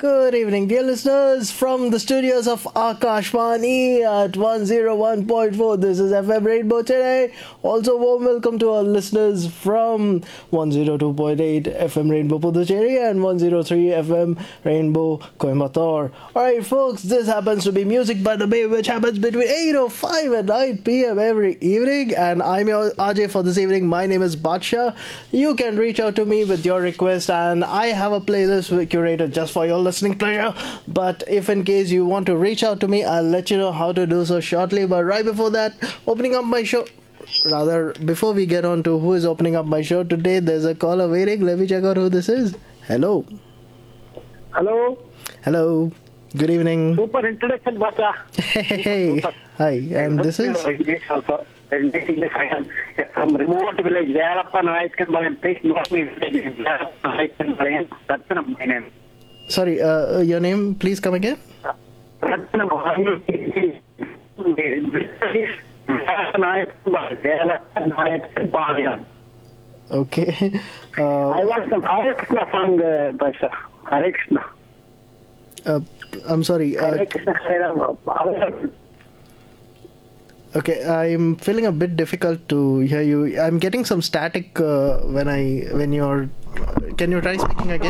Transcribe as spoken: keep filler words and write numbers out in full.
Good evening, dear listeners, from the studios of Akashvani at one oh one point four. This is F M Rainbow today. Also, warm welcome to our listeners from one oh two point eight F M Rainbow Puducherry and one oh three F M Rainbow Coimbatore. Alright, folks, this happens to be Music by the Bay, which happens between eight oh five and nine p.m. every evening. And I'm your R J for this evening. My name is Badsha. You can reach out to me with your request, and I have a playlist curated just for your listening pleasure. But if in case you want to reach out to me, I'll let you know how to do so shortly. But right before that, opening up my show, rather before we get on to who is opening up my show today, there's a caller waiting. Let me check out who this is. Hello. Hello. Hello. Good evening. Super introduction, Bata. Hey, hey, hey. Hi, and this is? Also, from remote village, Yarappa Nayakan, please note me village, Yarappa Nayakan, Ratnam, my name. Sorry, uh, your name, please come again. Ratnam, Okay. Uh, I want some Hare Krishna song, Basha. Hare Krishna. uh, I'm sorry. Uh, Hare Krishna, Hare Rama. okay, I'm feeling a bit difficult to hear you. I'm getting some static uh, when I when you're. Can you try speaking again?